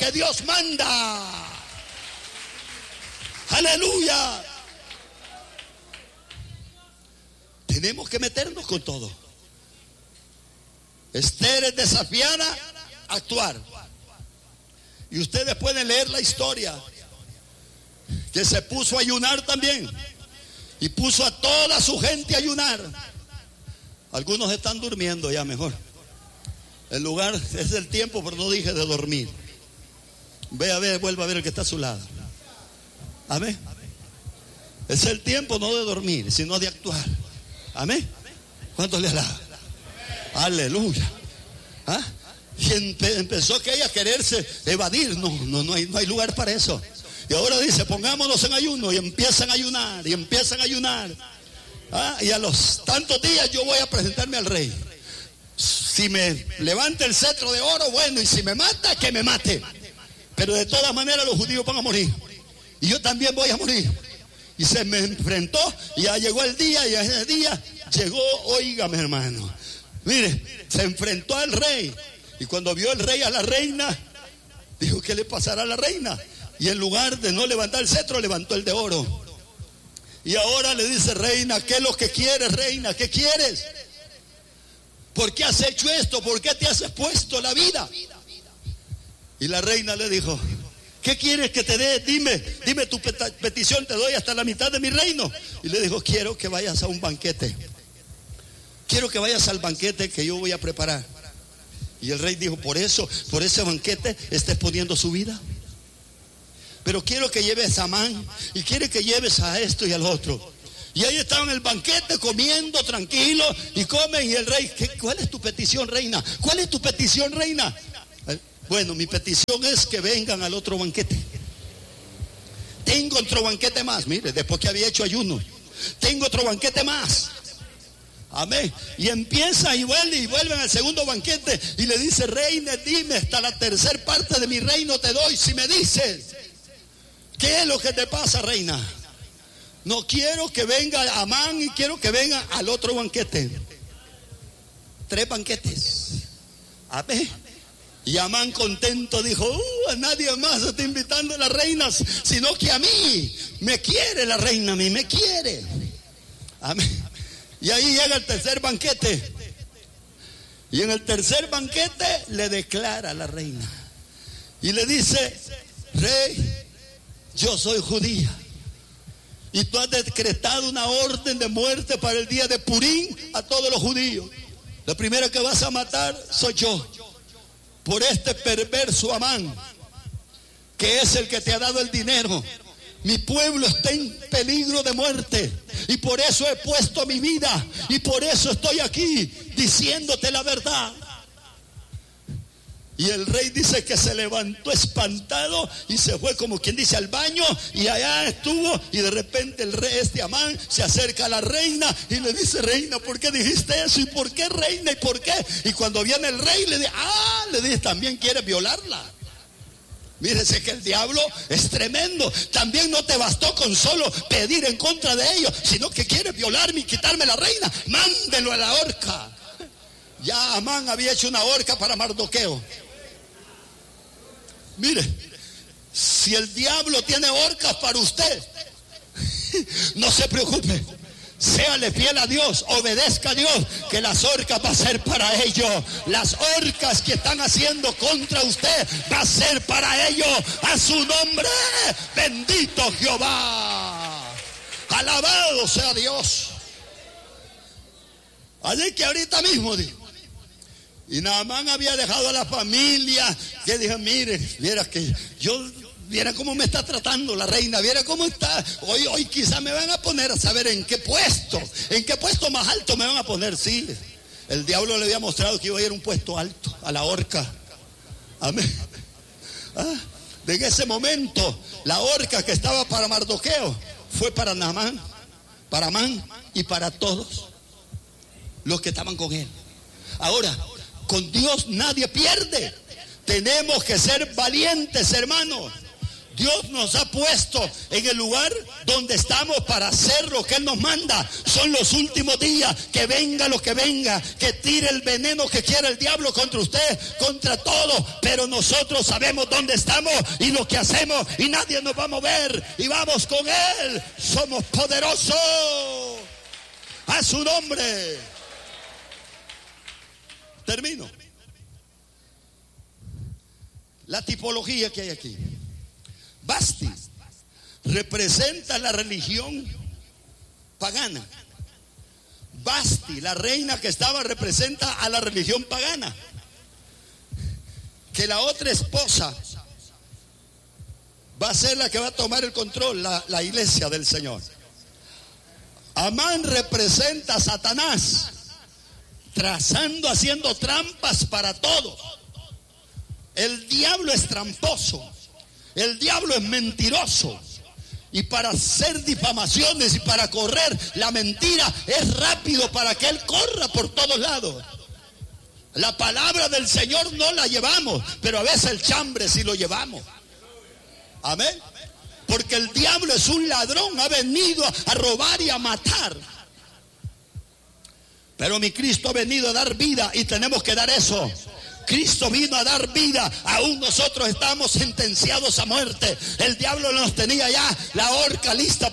que Dios manda. Aleluya. Tenemos que meternos con todo. Esther es desafiada a actuar. Y ustedes pueden leer la historia, que se puso a ayunar también, y puso a toda su gente a ayunar. Algunos están durmiendo ya mejor. El lugar es el tiempo, pero no dije de dormir. Ve a ver, vuelva a ver el que está a su lado. Amén. Es el tiempo no de dormir, sino de actuar. Amén. ¿Cuántos le alaban? Aleluya. ¿Ah? Y empezó que ella a quererse evadir. No hay lugar para eso. Y ahora dice, pongámonos en ayuno. Y empiezan a ayunar. Y empiezan a ayunar. ¿Ah? Y a los tantos días yo voy a presentarme al rey. Si me levanta el cetro de oro, bueno. Y si me mata, que me mate. Pero de todas maneras los judíos van a morir. Y yo también voy a morir. Y se me enfrentó. Y ya llegó el día. Y ese día llegó, óigame hermano. Mire, se enfrentó al rey. Y cuando vio el rey a la reina, dijo, ¿qué le pasará a la reina? Y en lugar de no levantar el cetro, levantó el de oro. Y ahora le dice, reina, ¿qué es lo que quieres, reina? ¿Qué quieres? ¿Por qué has hecho esto? ¿Por qué te has expuesto la vida? Y la reina le dijo, ¿qué quieres que te dé? Dime tu petición, te doy hasta la mitad de mi reino. Y le dijo, quiero que vayas a un banquete. Quiero que vayas al banquete que yo voy a preparar. Y el rey dijo, por ese banquete estés poniendo su vida. Pero quiero que lleves a Amán y quiere que lleves a esto y al otro. Y ahí estaban en el banquete comiendo tranquilo y comen. Y el rey, ¿cuál es tu petición, reina? ¿Cuál es tu petición, reina? Bueno, mi petición es que vengan al otro banquete. Tengo otro banquete más. Mire, después que había hecho ayuno, tengo otro banquete más. Amén. Y empieza y vuelven al segundo banquete. Y le dice, reina, dime, hasta la tercer parte de mi reino te doy. Si me dices, ¿qué es lo que te pasa, reina? No quiero que venga Amán y quiero que venga al otro banquete. 3 banquetes. Amén. Y Amán contento dijo, a nadie más está invitando a las reinas, sino que a mí. Me quiere la reina, a mí me quiere. Amén. Y ahí llega el tercer banquete. Y en el tercer banquete le declara a la reina. Y le dice, rey, yo soy judía. Y tú has decretado una orden de muerte para el día de Purim a todos los judíos. La primera que vas a matar soy yo. Por este perverso Amán, que es el que te ha dado el dinero. Mi pueblo está en peligro de muerte y por eso he puesto mi vida y por eso estoy aquí diciéndote la verdad. Y el rey dice que se levantó espantado y se fue como quien dice al baño y allá estuvo y de repente el rey Amán se acerca a la reina y le dice, reina, ¿por qué dijiste eso? ¿Y por qué, reina? ¿Y por qué? Y cuando viene el rey le dice, también quiere violarla. Mírese que el diablo es tremendo. También no te bastó con solo pedir en contra de ellos, sino que quiere violarme y quitarme la reina. Mándelo a la horca. Ya Amán había hecho una horca para Mardoqueo. Mire, si el diablo tiene horcas para usted, no se preocupe. Séale fiel a Dios, obedezca a Dios, que las horcas va a ser para ellos. Las horcas que están haciendo contra usted va a ser para ellos. A su nombre, bendito Jehová. Alabado sea Dios. Así que ahorita mismo dijo. Y Naamán había dejado a la familia, que dijo, mire, viera cómo me está tratando la reina, viera cómo está. Hoy quizás me van a poner a saber en qué puesto más alto me van a poner. Sí, el diablo le había mostrado que iba a ir a un puesto alto, a la horca. Amén. En ese momento, la horca que estaba para Mardoqueo fue para Naamán, para Amán y para todos los que estaban con él. Ahora, con Dios nadie pierde. Tenemos que ser valientes, hermanos. Dios nos ha puesto en el lugar donde estamos para hacer lo que Él nos manda. Son los últimos días. Que venga lo que venga, que tire el veneno que quiera el diablo contra usted, contra todo. Pero nosotros sabemos dónde estamos y lo que hacemos, y nadie nos va a mover. Y vamos con Él. Somos poderosos. A su nombre. Termino. La tipología que hay aquí. Vasti representa la religión pagana. Vasti, la reina que estaba, representa a la religión pagana. Que la otra esposa va a ser la que va a tomar el control, la iglesia del Señor. Amán representa a Satanás, trazando, haciendo trampas para todo. El diablo es tramposo. El diablo es mentiroso. Y para hacer difamaciones y para correr la mentira es rápido para que él corra por todos lados. La palabra del Señor no la llevamos, pero a veces el chambre sí lo llevamos. Amén. Porque el diablo es un ladrón, ha venido a robar y a matar. Pero mi Cristo ha venido a dar vida y tenemos que dar eso. Cristo vino a dar vida. Aún nosotros estamos sentenciados a muerte. El diablo nos tenía ya la horca lista